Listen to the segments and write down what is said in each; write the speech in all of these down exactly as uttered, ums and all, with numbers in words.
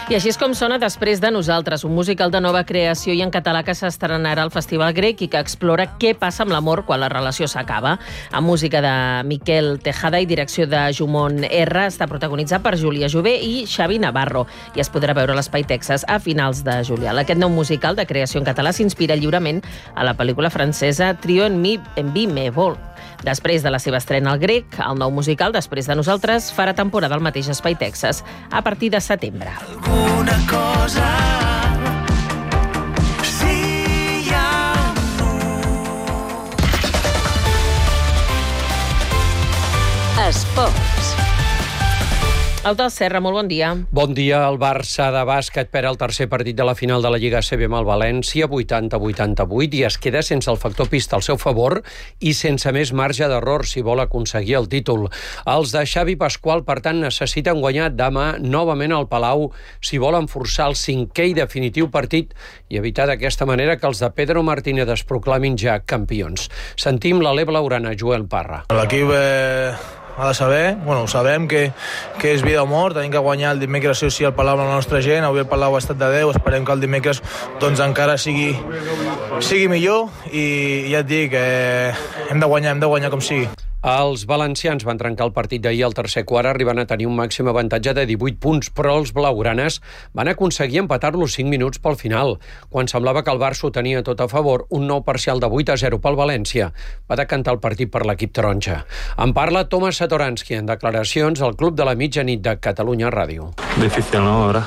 I així és com sona Després de nosaltres, un musical de nova creació i en català que s'estrenarà al Festival Grec i que explora què passa amb l'amor quan la relació s'acaba. Amb música de Miquel Tejada i direcció de Jumon R, està protagonitzat per Júlia Jové i Xavi Navarro i es podrà veure a l'Espai Texas a finals de juliol. Aquest nou musical de creació en català s'inspira lliurement a la pel·lícula francesa Trio en mi en vi me vol. Després de la seva estrena al Grec, el nou musical Després de nosaltres farà temporada al mateix Espai Texas a partir de setembre. Alguna cosa sí hi ha tu. Esports. Alta Serra, molt bon dia. Bon dia. El Barça de bàsquet perd el tercer partit de la final de la Lliga A C B amb el València, vuitanta a vuitanta-vuit, i es queda sense el factor pista al seu favor i sense més marge d'error si vol aconseguir el títol. Els de Xavi Pasqual, per tant, necessiten guanyar demà novament al Palau si volen forçar el cinquè i definitiu partit i evitar d'aquesta manera que els de Pedro Martínez es proclamin ja campions. Sentim l'Alep Laurana, Joel Parra. L'equip eh, ha de saber, bueno, sabem que, que és vida o mort, tenim que guanyar el dimecres sí o sí al Palau amb la nostra gent, avui el Palau ha estat de deu, esperem que el dimecres doncs encara sigui, sigui millor i ja et dic, eh, hem de guanyar, hem de guanyar com sigui. Els valencians van trencar el partit d'ahir al tercer quart, arribant a tenir un màxim avantatge de divuit punts, però els blaugranes van aconseguir empatar-los cinc minuts pel final. Quan semblava que el Barça ho tenia tot a favor, un nou parcial de vuit a zero pel València va decantar el partit per l'equip taronja. En parla Tomas Satoransky en declaracions al Club de la Mitjanit de Catalunya Ràdio. Difícil, ¿no? Ahora.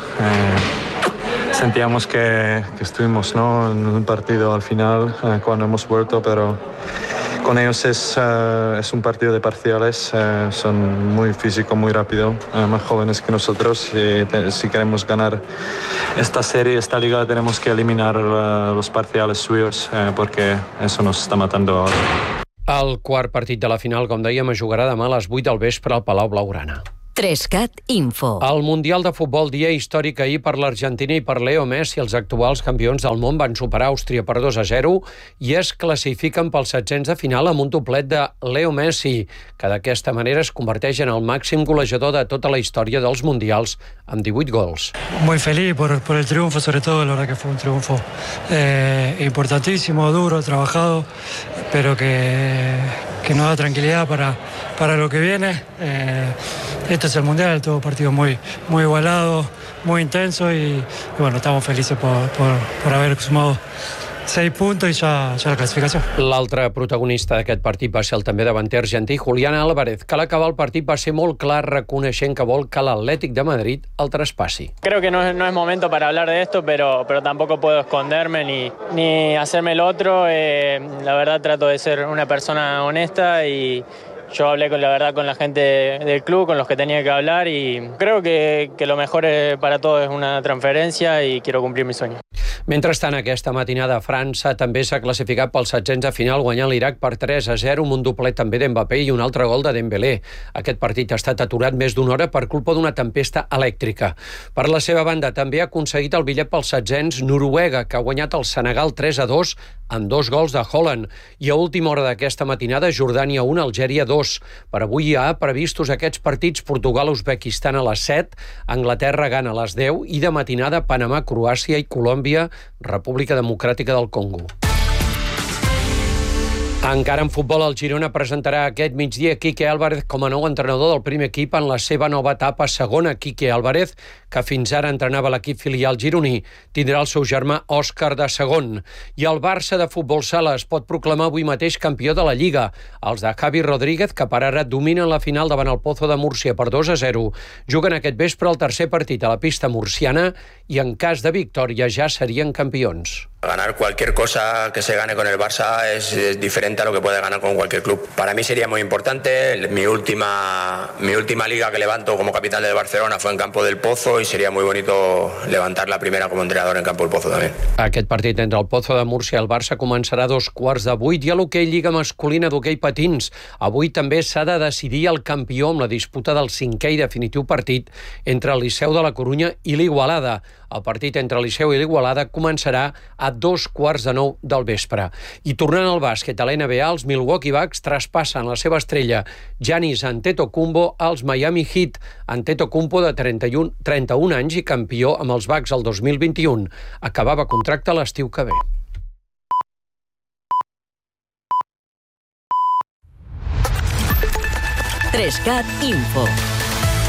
Eh, sentíamos que, que estuvimos, ¿no? En un partido al final, eh, cuando hemos vuelto, pero con ellos es, uh, es un partido de parciales, uh, son muy físicos, muy rápido, uh, más jóvenes que nosotros y te, si queremos ganar esta serie, esta liga, tenemos que eliminar uh, los parciales suyos uh, porque eso nos está matando ahora. El quart partit de la final, com dèiem, es jugarà demà a les vuit del vespre al Palau Blaugrana. Trescat Info. El Mundial de Futbol, dia històric ahir per l'Argentina i per Leo Messi. Els actuals campions del món van superar Àustria per dos a zero i es classifiquen pels setzents de final amb un doblet de Leo Messi, que d'aquesta manera es converteix en el màxim golejador de tota la història dels Mundials, amb divuit gols. Muy feliz por, por el triunfo, sobre todo, la verdad que fue un triunfo eh, importantísimo, duro, trabajado, pero que, que nos da tranquilidad para, para lo que viene. Eh, Este es el Mundial, todo partido muy, muy igualado, muy intenso y, y bueno, estamos felices por, por, por haber sumado seis puntos i ja, ja la classificació. L'altre protagonista d'aquest partit va ser el també davanter argentí Julián Álvarez, que a l'acabar el partit va ser molt clar reconeixent que vol que l'Atlètic de Madrid el traspassi. Creo que no es, no es momento para hablar de esto, pero, pero tampoco puedo esconderme ni, ni hacerme el otro. Eh, la verdad trato de ser una persona honesta y yo hablé con la verdad con la gente del club, con los que tenía que hablar y creo que, que lo mejor para todos es una transferencia y quiero cumplir mi sueño. Mentrestant, aquesta matinada a França també s'ha classificat pels setzents de final guanyant l'Iraq per tres a zero, amb un doblet també d'Mbappé i un altre gol de Dembélé. Aquest partit ha estat aturat més d'una hora per culpa d'una tempesta elèctrica. Per la seva banda, també ha aconseguit el bitllet pels setzents Noruega, que ha guanyat el Senegal tres a dos amb dos gols de Haaland. I a última hora d'aquesta matinada, Jordània un, Algèria dos. Per avui hi ha previstos aquests partits Portugal-Uzbekistan a les set, Anglaterra-Ghana a les deu i de matinada Panamà, Croàcia i Colòmbia, República Democràtica del Congo. Encara en futbol, el Girona presentarà aquest migdia Quique Álvarez com a nou entrenador del primer equip en la seva nova etapa segona. Quique Álvarez, que fins ara entrenava l'equip filial gironí, tindrà el seu germà Òscar de segon. I el Barça de futbol sala es pot proclamar avui mateix campió de la Lliga. Els de Javi Rodríguez, que per ara dominen la final davant el Pozo de Múrcia per dos a zero, juguen aquest vespre el tercer partit a la pista murciana i en cas de victòria ja serien campions. Ganar cualquier cosa que se gane con el Barça es, es diferente a lo que puede ganar con cualquier club. Para mí sería muy importante. Mi última, mi última liga que levanto como capitán del Barcelona fue en Campo del Pozo y sería muy bonito levantar la primera como entrenador en Campo del Pozo también. Aquest partit entre el Pozo de Múrcia i el Barça començarà a dos quarts de vuit i a l'hoquei Lliga masculina d'hoquei patins. Avui també s'ha de decidir el campió amb la disputa del cinquè i definitiu partit entre el Liceu de la Corunya i l'Igualada. El partit entre el Liceu i l'Igualada començarà a dos quarts de nou del vespre. I tornant al bàsquet a l'N B A, els Milwaukee Bucks traspassen la seva estrella Giannis Antetokounmpo als Miami Heat. Antetokounmpo, de trenta-un, trenta-un anys i campió amb els Bucks el dos mil vint-i-u. Acabava contracte l'estiu que ve. tres cat Info.